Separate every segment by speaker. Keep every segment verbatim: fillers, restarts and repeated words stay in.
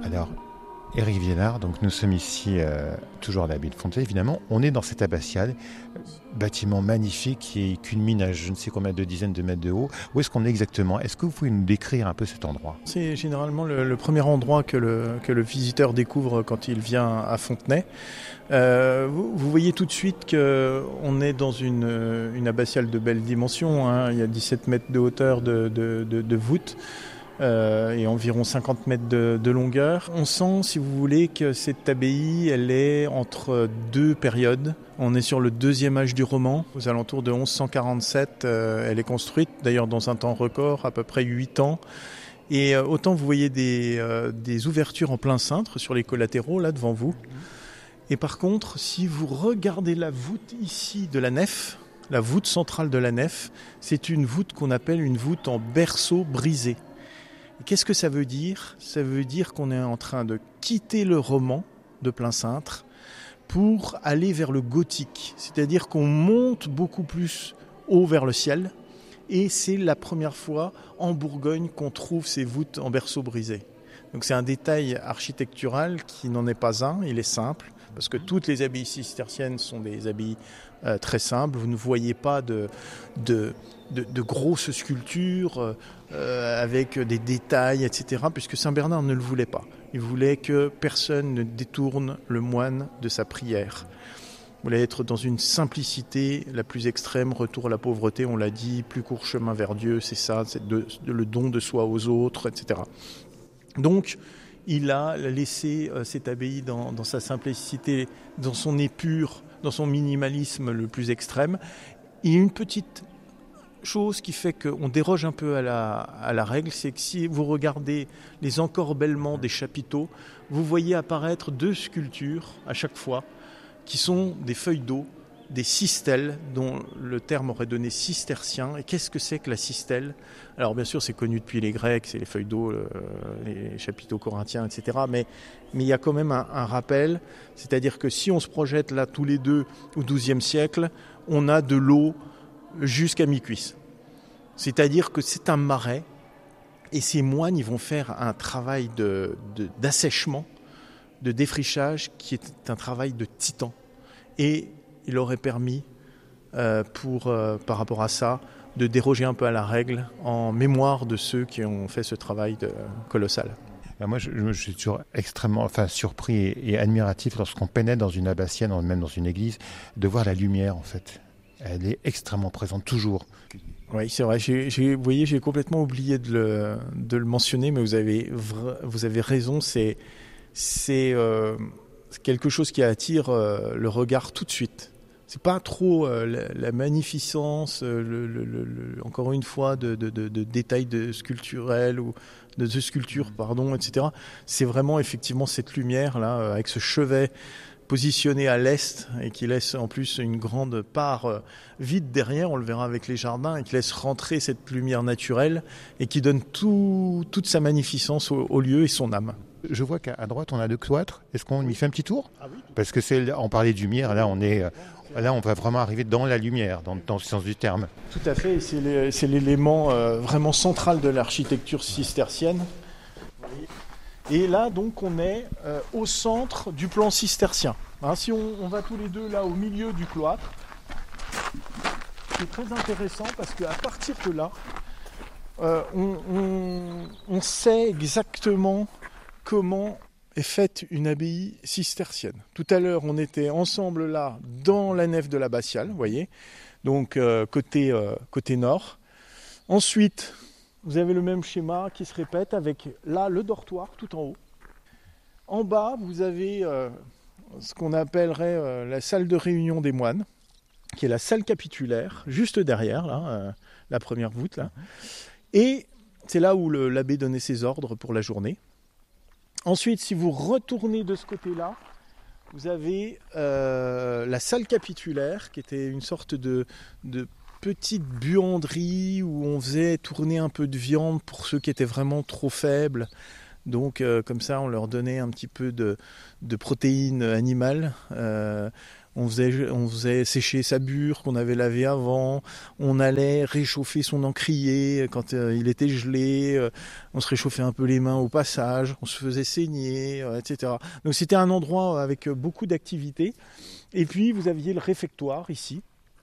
Speaker 1: Alors, Éric Viennard, donc nous sommes ici, euh, toujours à l'abbaye de Fontenay, évidemment. On est dans cette abbatiale, bâtiment magnifique qui culmine à je ne sais combien de dizaines de mètres de haut. Où est-ce qu'on est exactement ? Est-ce que vous pouvez nous décrire un peu cet endroit ?
Speaker 2: C'est généralement le, le premier endroit que le, que le visiteur découvre quand il vient à Fontenay. Euh, vous, vous voyez tout de suite qu'on est dans une, une abbatiale de belle dimension, hein. Il y a dix-sept mètres de hauteur de, de, de, de voûte. Euh, et environ cinquante mètres de, de longueur. On sent, si vous voulez, que cette abbaye, elle est entre deux périodes. On est sur le deuxième âge du roman, aux alentours de onze cent quarante-sept. Euh, elle est construite, d'ailleurs dans un temps record, à peu près huit ans. Et euh, autant vous voyez des, euh, des ouvertures en plein cintre sur les collatéraux, là devant vous. Et par contre, si vous regardez la voûte ici de la nef, la voûte centrale de la nef, c'est une voûte qu'on appelle une voûte en berceau brisé. Qu'est-ce que ça veut dire ? Ça veut dire qu'on est en train de quitter le roman de plein cintre pour aller vers le gothique. C'est-à-dire qu'on monte beaucoup plus haut vers le ciel. Et c'est la première fois en Bourgogne qu'on trouve ces voûtes en berceau brisé. Donc c'est un détail architectural qui n'en est pas un, il est simple. Parce que toutes les abbayes cisterciennes sont des abbayes euh, très simples. Vous ne voyez pas de, de, de, de grosses sculptures euh, avec des détails, et cetera. Puisque Saint-Bernard ne le voulait pas. Il voulait que personne ne détourne le moine de sa prière. Il voulait être dans une simplicité la plus extrême, retour à la pauvreté, on l'a dit, plus court chemin vers Dieu, c'est ça, c'est de, de, le don de soi aux autres, et cetera. Donc, il a laissé euh, cette abbaye dans, dans sa simplicité, dans son épure, dans son minimalisme le plus extrême. Il y a une petite chose qui fait qu'on déroge un peu à la, à la règle, c'est que si vous regardez les encorbellements des chapiteaux, vous voyez apparaître deux sculptures à chaque fois, qui sont des feuilles d'eau, des cistelles, dont le terme aurait donné cistercien. Et qu'est-ce que c'est que la cistelle ? Alors bien sûr, c'est connu depuis les Grecs, c'est les feuilles d'eau, euh, les chapiteaux corinthiens, et cetera. Mais, mais il y a quand même un, un rappel, c'est-à-dire que si on se projette là tous les deux au douzième siècle, on a de l'eau jusqu'à mi-cuisse. C'est-à-dire que c'est un marais, et ces moines, ils vont faire un travail de, de, d'assèchement, de défrichage, qui est un travail de titan. Et il aurait permis, euh, pour, euh, par rapport à ça, de déroger un peu à la règle en mémoire de ceux qui ont fait ce travail de, colossal.
Speaker 1: Ben moi, je, je suis toujours extrêmement enfin, surpris et, et admiratif lorsqu'on pénètre dans une abbatiale, même dans une église, de voir la lumière, en fait. Elle est extrêmement présente, toujours.
Speaker 2: Oui, c'est vrai. J'ai, j'ai, vous voyez, j'ai complètement oublié de le, de le mentionner, mais vous avez, vous avez raison. C'est, c'est euh, quelque chose qui attire euh, le regard tout de suite. C'est pas trop euh, la, la magnificence, euh, le, le, le, encore une fois, de, de, de, de détails de sculpturels ou de, de sculptures, pardon, et cetera. C'est vraiment effectivement cette lumière là, euh, avec ce chevet positionné à l'est et qui laisse en plus une grande part euh, vide derrière, on le verra avec les jardins, et qui laisse rentrer cette lumière naturelle et qui donne tout, toute sa magnificence au, au lieu et son âme.
Speaker 1: Je vois qu'à droite, on a le cloître. Est-ce qu'on y fait un petit tour ?
Speaker 2: Ah oui.
Speaker 1: Parce que c'est, on parlait de lumière, là on est, là on va vraiment arriver dans la lumière, dans, dans le sens du terme.
Speaker 2: Tout à fait, et c'est, les, c'est l'élément euh, vraiment central de l'architecture cistercienne. Et là, donc, on est euh, au centre du plan cistercien. Hein, si on, on va tous les deux là au milieu du cloître, c'est très intéressant parce qu'à partir de là, euh, on, on, on sait exactement comment est faite une abbaye cistercienne. Tout à l'heure, on était ensemble là, dans la nef de l'abbatiale, vous voyez, donc euh, côté, euh, côté nord. Ensuite, vous avez le même schéma qui se répète avec là le dortoir tout en haut. En bas, vous avez euh, ce qu'on appellerait euh, la salle de réunion des moines, qui est la salle capitulaire, juste derrière, là, euh, la première voûte. Là. Et c'est là où le, l'abbé donnait ses ordres pour la journée. Ensuite, si vous retournez de ce côté-là, vous avez euh, la salle capitulaire, qui était une sorte de, de petite buanderie où on faisait tourner un peu de viande pour ceux qui étaient vraiment trop faibles. Donc, euh, comme ça, on leur donnait un petit peu de, de protéines animales. Euh, On faisait, on faisait sécher sa bure qu'on avait lavée avant. On allait réchauffer son encrier quand euh, il était gelé. Euh, on se réchauffait un peu les mains au passage. On se faisait saigner, euh, et cetera. Donc c'était un endroit avec beaucoup d'activités. Et puis vous aviez le réfectoire ici.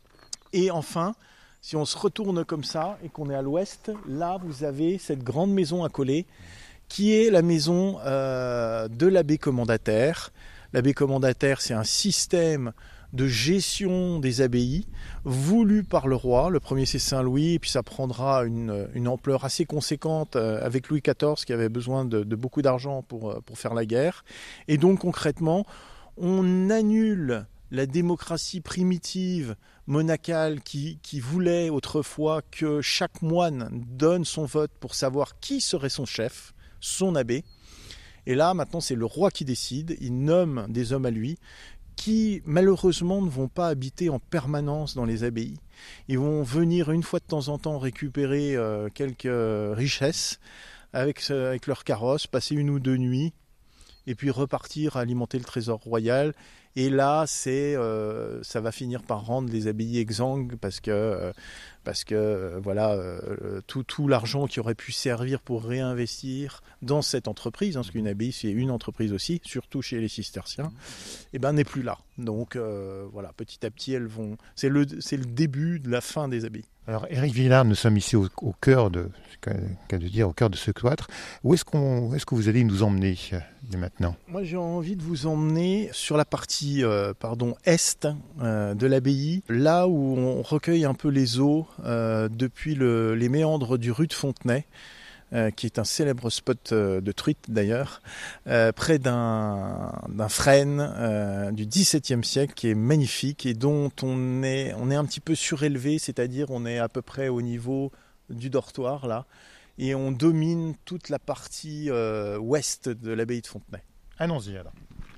Speaker 2: Et enfin, si on se retourne comme ça et qu'on est à l'ouest, là vous avez cette grande maison accolée qui est la maison euh, de l'abbé commendataire. L'abbé commendataire, c'est un système de gestion des abbayes voulu par le roi. Le premier, c'est Saint-Louis, et puis ça prendra une, une ampleur assez conséquente avec Louis quatorze, qui avait besoin de, de beaucoup d'argent pour, pour faire la guerre. Et donc, concrètement, on annule la démocratie primitive monacale qui, qui voulait autrefois que chaque moine donne son vote pour savoir qui serait son chef, son abbé. Et là, maintenant, c'est le roi qui décide. Il nomme des hommes à lui qui, malheureusement, ne vont pas habiter en permanence dans les abbayes. Ils vont venir une fois de temps en temps récupérer euh, quelques richesses avec, avec leur carrosse, passer une ou deux nuits, et puis repartir alimenter le trésor royal. Et là, c'est, euh, ça va finir par rendre les abbayes exsangues parce que, euh, parce que euh, voilà, euh, tout, tout l'argent qui aurait pu servir pour réinvestir dans cette entreprise, hein, parce qu'une abbaye, c'est une entreprise aussi, surtout chez les cisterciens, et ben, n'est plus là. Donc euh, voilà, petit à petit, elles vont. C'est le, c'est le début de la fin des abbayes.
Speaker 1: Alors, Éric Villard, nous sommes ici au, au cœur de, qu'à de dire, au cœur de ce cloître. Où est-ce qu'on, où est-ce que vous allez nous emmener dès maintenant ?
Speaker 2: Moi, j'ai envie de vous emmener sur la partie, euh, pardon, est euh, de l'abbaye, là où on recueille un peu les eaux euh, depuis le, les méandres du rue de Fontenay. Euh, qui est un célèbre spot euh, de truite d'ailleurs, euh, près d'un, d'un frêne euh, du dix-septième siècle qui est magnifique et dont on est, on est un petit peu surélevé, c'est-à-dire on est à peu près au niveau du dortoir là, et on domine toute la partie euh, ouest de l'abbaye de Fontenay.
Speaker 1: Allons-y alors.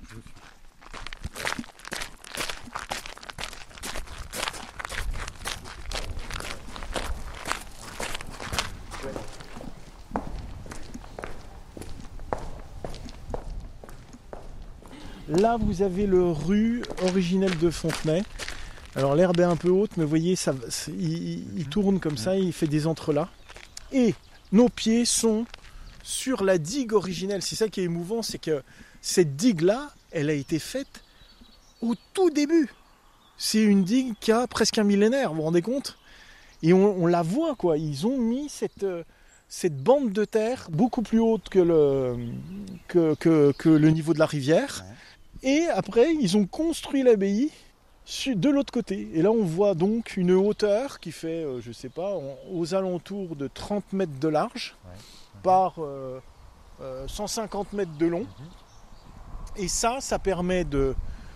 Speaker 2: Là, vous avez le rue originel de Fontenay. Alors, l'herbe est un peu haute, mais vous voyez, ça, il, il tourne comme ça, il fait des entrelacs. Et nos pieds sont sur la digue originelle. C'est ça qui est émouvant, c'est que cette digue-là, elle a été faite au tout début. C'est une digue qui a presque un millénaire, vous vous rendez compte ? Et on, on la voit, quoi. Ils ont mis cette, cette bande de terre beaucoup plus haute que le, que, que, que le niveau de la rivière. Et après, ils ont construit l'abbaye de l'autre côté. Et là, on voit donc une hauteur qui fait, euh, je ne sais pas, aux alentours de trente mètres de large ouais. par euh, euh, cent cinquante mètres de long. Mm-hmm. Et ça, ça permet de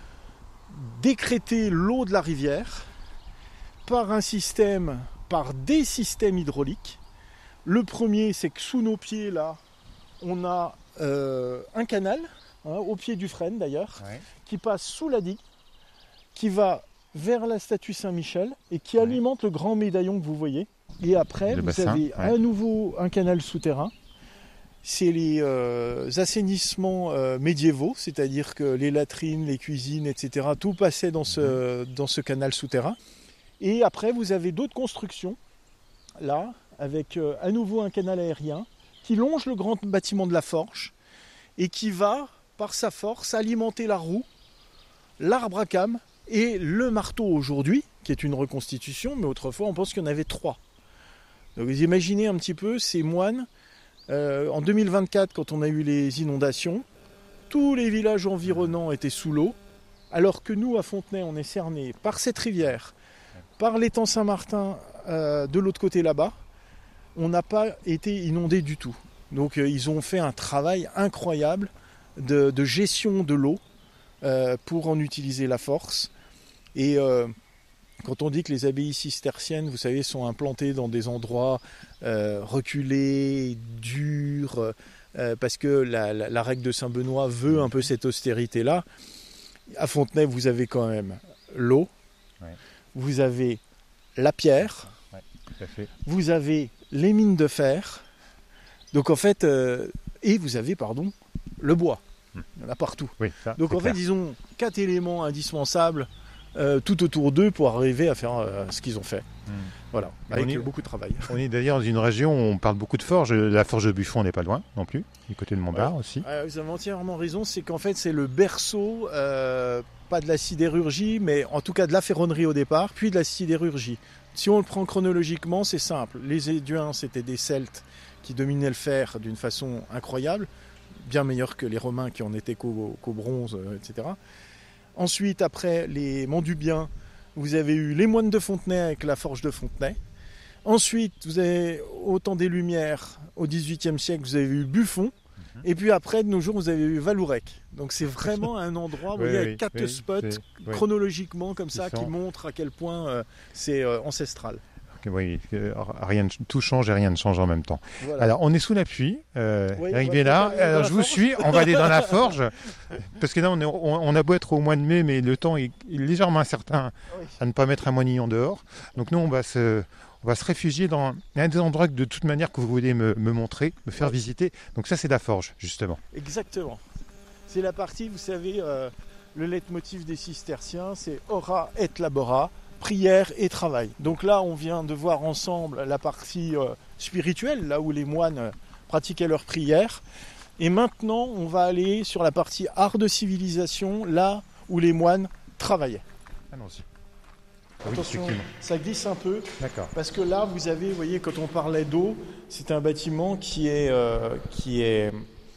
Speaker 2: décréter l'eau de la rivière par un système, par des systèmes hydrauliques. Le premier, c'est que sous nos pieds, là, on a euh, un canal, Hein, au pied du frêne d'ailleurs, ouais. qui passe sous la digue, qui va vers la statue Saint-Michel et qui ouais. alimente le grand médaillon que vous voyez. Et après, le vous bassin, avez ouais. à nouveau un canal souterrain. C'est les euh, assainissements euh, médiévaux, c'est-à-dire que les latrines, les cuisines, et cetera, tout passait dans ce, mmh. dans ce canal souterrain. Et après, vous avez d'autres constructions, là, avec euh, à nouveau un canal aérien qui longe le grand bâtiment de la forge et qui va par sa force, alimenter la roue, l'arbre à cames et le marteau aujourd'hui, qui est une reconstitution, mais autrefois on pense qu'il y en avait trois. Donc vous imaginez un petit peu ces moines, euh, en deux mille vingt-quatre, quand on a eu les inondations, tous les villages environnants étaient sous l'eau, alors que nous, à Fontenay, on est cernés par cette rivière, par l'étang Saint-Martin euh, de l'autre côté là-bas, on n'a pas été inondés du tout. Donc euh, ils ont fait un travail incroyable De, de gestion de l'eau euh, pour en utiliser la force. Et euh, quand on dit que les abbayes cisterciennes, vous savez, sont implantées dans des endroits euh, reculés, durs, euh, parce que la, la, la règle de Saint-Benoît veut un peu cette austérité-là, à Fontenay, vous avez quand même l'eau, ouais. vous avez la pierre, ouais, tout à fait. Vous avez les mines de fer, donc en fait, euh, et vous avez, pardon, le bois. Il y en a partout.
Speaker 1: Oui, ça,
Speaker 2: Donc en
Speaker 1: clair.
Speaker 2: fait, ils ont quatre éléments indispensables euh, tout autour d'eux pour arriver à faire euh, ce qu'ils ont fait. Mmh. Voilà, avec
Speaker 1: est,
Speaker 2: beaucoup de travail.
Speaker 1: On est d'ailleurs dans une région où on parle beaucoup de forges. La forge de Buffon n'est pas loin non plus, du côté de Montbard ouais. aussi.
Speaker 2: Euh, vous avez entièrement raison, c'est qu'en fait c'est le berceau, euh, pas de la sidérurgie, mais en tout cas de la ferronnerie au départ, puis de la sidérurgie. Si on le prend chronologiquement, c'est simple. Les Éduins, c'était des Celtes qui dominaient le fer d'une façon incroyable, bien meilleur que les Romains qui en étaient qu'au, qu'au bronze, euh, et cetera. Ensuite, après les Montdubien, vous avez eu les moines de Fontenay avec la forge de Fontenay. Ensuite, vous avez au temps des Lumières, au dix-huitième siècle, vous avez eu Buffon. Mmh. Et puis après, de nos jours, vous avez eu Valourec. Donc c'est vraiment un endroit, vous oui, voyez, avec oui, quatre oui, spots chronologiquement comme ça qui montrent à quel point euh, c'est euh, ancestral.
Speaker 1: Oui, rien, tout change et rien ne change en même temps. Voilà. Alors, on est sous la pluie. Euh, oui, Eric Viellard, alors je vous forge. suis. On va aller dans la forge. Parce que là, on, est, on, on a beau être au mois de mai, mais le temps est, est légèrement incertain oui. à ne pas mettre un moignon dehors. Donc, nous, on va se, on va se réfugier dans un des endroits que, de toute manière, que vous voulez me, me montrer, me faire oui. visiter. Donc, ça, c'est la forge, justement.
Speaker 2: Exactement. C'est la partie, vous savez, euh, le leitmotiv des cisterciens, c'est ora et labora. Prière et travail. Donc là, on vient de voir ensemble la partie euh, spirituelle, là où les moines euh, pratiquaient leur prière. Et maintenant, on va aller sur la partie art de civilisation, là où les moines travaillaient.
Speaker 1: Allons-y.
Speaker 2: Attention, oui, ça glisse un peu.
Speaker 1: D'accord.
Speaker 2: Parce que là, vous avez, vous voyez, quand on parlait d'eau, c'est un bâtiment qui est, euh, qui est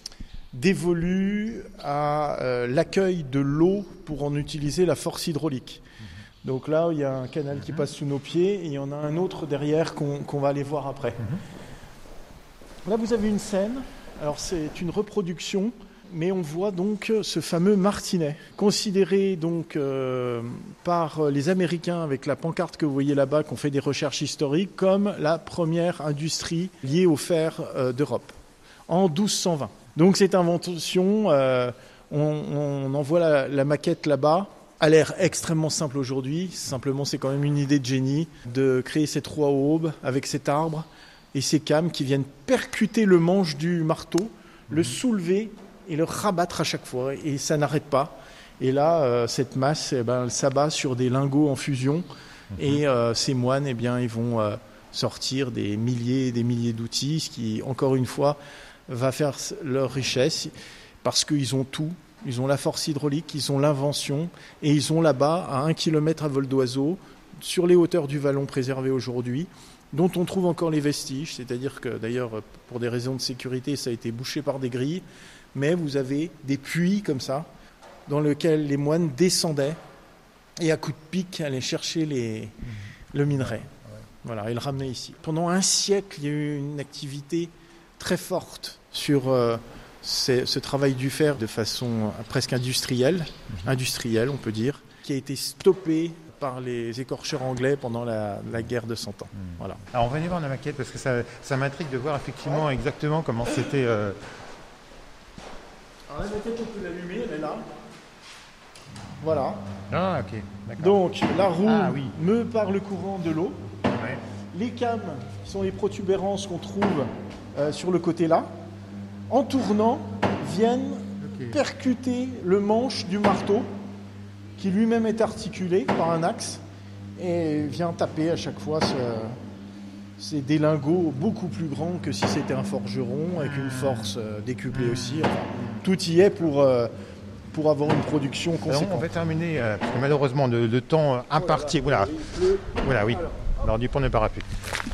Speaker 2: dévolu à euh, l'accueil de l'eau pour en utiliser la force hydraulique. Donc là, il y a un canal qui passe sous nos pieds et il y en a un autre derrière qu'on, qu'on va aller voir après. Là, vous avez une scène. Alors, c'est une reproduction, mais on voit donc ce fameux martinet, considéré donc euh, par les Américains avec la pancarte que vous voyez là-bas, qu'on fait des recherches historiques, comme la première industrie liée au fer euh, d'Europe, en douze cent vingt. Donc, cette invention, euh, on, on en voit la, la maquette là-bas. A l'air extrêmement simple aujourd'hui, simplement c'est quand même une idée de génie de créer cette roue à aube avec cet arbre et ces cames qui viennent percuter le manche du marteau, mmh. le soulever et le rabattre à chaque fois et ça n'arrête pas. Et là, euh, cette masse, eh ben, elle s'abat sur des lingots en fusion mmh. et euh, ces moines, eh bien, ils vont euh, sortir des milliers et des milliers d'outils, ce qui, encore une fois, va faire leur richesse parce qu'ils ont tout. Ils ont la force hydraulique, ils ont l'invention et ils ont là-bas, à un kilomètre à vol d'oiseau, sur les hauteurs du vallon préservé aujourd'hui, dont on trouve encore les vestiges. C'est-à-dire que d'ailleurs, pour des raisons de sécurité, ça a été bouché par des grilles. Mais vous avez des puits comme ça, dans lesquels les moines descendaient et à coups de pic allaient chercher les, mmh. le minerai. Voilà, et le ramenaient ici. Pendant un siècle, il y a eu une activité très forte sur... Euh, C'est ce travail du fer de façon presque industrielle, mmh. industrielle on peut dire, qui a été stoppé par les écorcheurs anglais pendant la, la guerre de Cent Ans. Mmh. Voilà.
Speaker 1: Alors on va aller voir la maquette parce que ça, ça m'intrigue de voir effectivement ouais. exactement comment c'était... Euh...
Speaker 2: Alors la maquette, on peut l'allumer, elle est là. Voilà.
Speaker 1: Ah ok, d'accord.
Speaker 2: Donc la roue
Speaker 1: ah, oui.
Speaker 2: meut par le courant de l'eau.
Speaker 1: Ouais.
Speaker 2: Les cames sont les protubérances qu'on trouve euh, sur le côté là. En tournant, viennent okay. percuter le manche du marteau, qui lui-même est articulé par un axe, et vient taper à chaque fois ce, ces délingots beaucoup plus grands que si c'était un forgeron, avec une force décuplée aussi. Enfin, tout y est pour, pour avoir une production conséquente.
Speaker 1: Alors on va terminer, euh, parce que malheureusement, le, le temps imparti... Voilà, voilà. voilà oui. Alors du pont n'est pas rapide.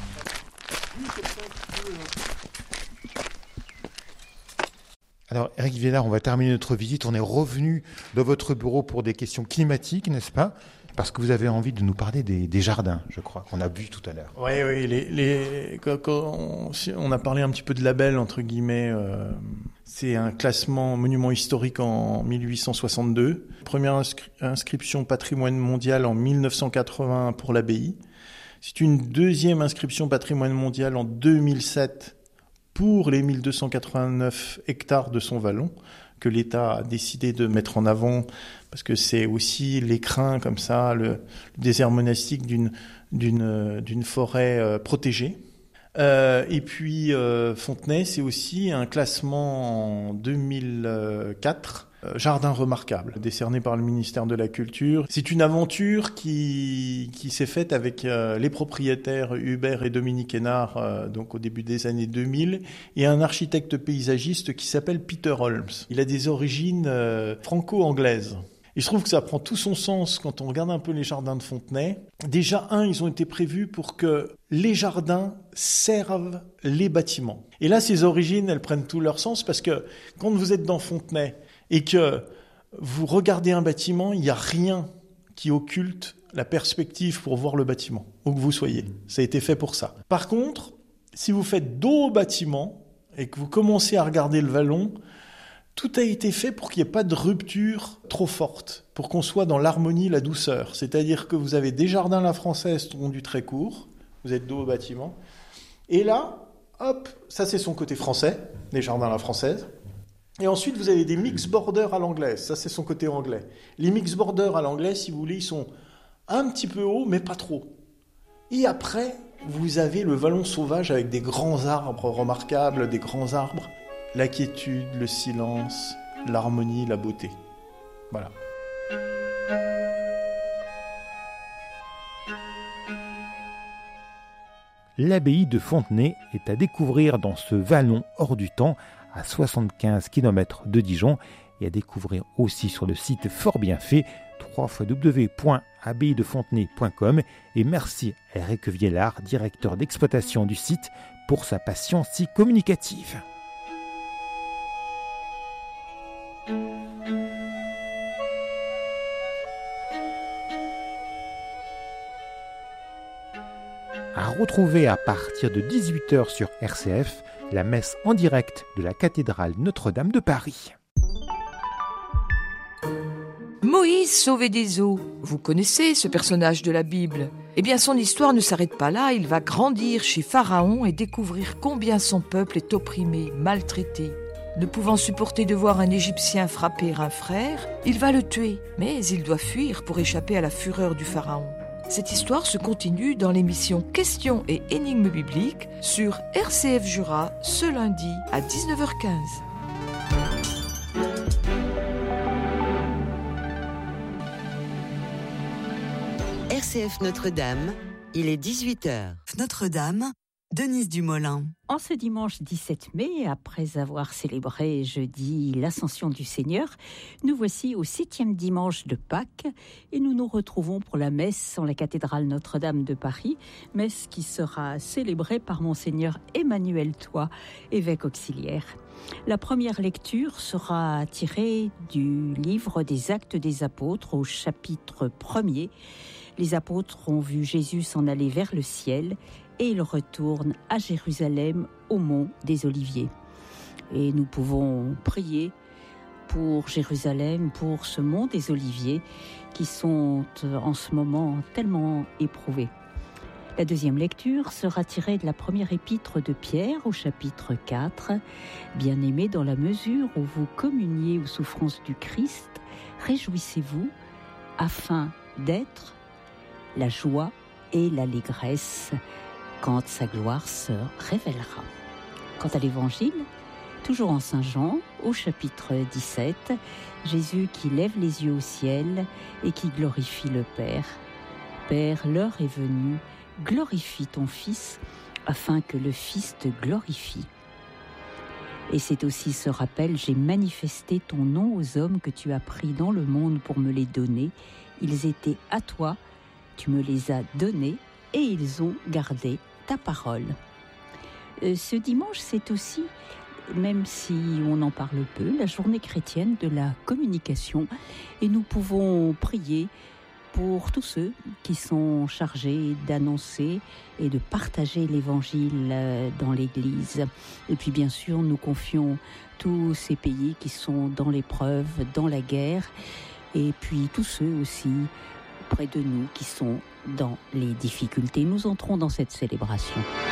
Speaker 1: Alors, Eric Viellard, on va terminer notre visite. On est revenu dans votre bureau pour des questions climatiques, n'est-ce pas ? Parce que vous avez envie de nous parler des, des jardins, je crois, qu'on a vu tout à l'heure.
Speaker 2: Oui, oui. Les, les, quand, quand on, on a parlé un petit peu de label, entre guillemets. Euh, c'est un classement monument historique en mille huit cent soixante-deux. Première inscri- inscription patrimoine mondial en mille neuf cent quatre-vingts pour l'abbaye. C'est une deuxième inscription patrimoine mondial en deux mille sept pour les mille deux cent quatre-vingt-neuf hectares de son vallon, que l'État a décidé de mettre en avant, parce que c'est aussi l'écrin, comme ça, le, le désert monastique d'une, d'une, d'une forêt euh, protégée. Euh, et puis euh, Fontenay, c'est aussi un classement en deux mille quatre. Jardin remarquable, décerné par le ministère de la Culture. C'est une aventure qui, qui s'est faite avec euh, les propriétaires Hubert et Dominique Hénard, euh, donc au début des années deux mille, et un architecte paysagiste qui s'appelle Peter Holmes. Il a des origines euh, franco-anglaises. Et je trouve que ça prend tout son sens quand on regarde un peu les jardins de Fontenay. Déjà, un, ils ont été prévus pour que les jardins servent les bâtiments. Et là, ces origines, elles prennent tout leur sens parce que quand vous êtes dans Fontenay, et que vous regardez un bâtiment, il n'y a rien qui occulte la perspective pour voir le bâtiment, où que vous soyez. Ça a été fait pour ça. Par contre, si vous faites dos au bâtiment et que vous commencez à regarder le vallon, tout a été fait pour qu'il n'y ait pas de rupture trop forte, pour qu'on soit dans l'harmonie, la douceur. C'est-à-dire que vous avez des jardins à la française tondus très courts, vous êtes dos au bâtiment, et là, hop, ça c'est son côté français, les jardins à la française. Et ensuite, vous avez des mix borders à l'anglaise. Ça, c'est son côté anglais. Les mix borders à l'anglaise, si vous voulez, ils sont un petit peu hauts, mais pas trop. Et après, vous avez le vallon sauvage avec des grands arbres remarquables, des grands arbres. La quiétude, le silence, l'harmonie, la beauté. Voilà.
Speaker 1: L'abbaye de Fontenay est à découvrir dans ce vallon hors du temps, à soixante-quinze kilomètres de Dijon, et à découvrir aussi sur le site fort bien fait w w w point abbaye de fontenay point com. Et merci à Eric Viellard, directeur d'exploitation du site, pour sa passion si communicative. À retrouver à partir de dix-huit heures sur R C F, la messe en direct de la cathédrale Notre-Dame de Paris.
Speaker 3: Moïse sauvé des eaux. Vous connaissez ce personnage de la Bible. Eh bien, son histoire ne s'arrête pas là. Il va grandir chez Pharaon et découvrir combien son peuple est opprimé, maltraité. Ne pouvant supporter de voir un Égyptien frapper un frère, il va le tuer. Mais il doit fuir pour échapper à la fureur du Pharaon. Cette histoire se continue dans l'émission Questions et énigmes bibliques sur R C F Jura ce lundi à dix-neuf heures quinze.
Speaker 4: R C F Notre-Dame, il est dix-huit heures.
Speaker 5: Notre-Dame, Denise Dumoulin.
Speaker 6: En ce dimanche dix-sept mai, après avoir célébré jeudi l'Ascension du Seigneur, nous voici au septième dimanche de Pâques et nous nous retrouvons pour la messe en la cathédrale Notre-Dame de Paris, messe qui sera célébrée par Monseigneur Emmanuel Toit, évêque auxiliaire. La première lecture sera tirée du livre des Actes des Apôtres au chapitre premier. Les apôtres ont vu Jésus s'en aller vers le ciel et ils retournent à Jérusalem au mont des Oliviers. Et nous pouvons prier pour Jérusalem, pour ce mont des Oliviers qui sont en ce moment tellement éprouvés. La deuxième lecture sera tirée de la première épître de Pierre au chapitre quatre. Bien-aimés, dans la mesure où vous communiez aux souffrances du Christ, réjouissez-vous afin d'être la joie et l'allégresse quand sa gloire se révélera. Quant à l'évangile, toujours en Saint Jean, au chapitre dix-sept, Jésus qui lève les yeux au ciel et qui glorifie le Père. Père, l'heure est venue, glorifie ton Fils, afin que le Fils te glorifie. Et c'est aussi ce rappel, j'ai manifesté ton nom aux hommes que tu as pris dans le monde pour me les donner. Ils étaient à toi, tu me les as donnés et ils ont gardé ta parole. Euh, ce dimanche, c'est aussi, même si on en parle peu, la journée chrétienne de la communication. Et nous pouvons prier pour tous ceux qui sont chargés d'annoncer et de partager l'évangile dans l'Église. Et puis bien sûr, nous confions tous ces pays qui sont dans l'épreuve, dans la guerre, et puis tous ceux aussi près de nous qui sont dans les difficultés. Nous entrons dans cette célébration.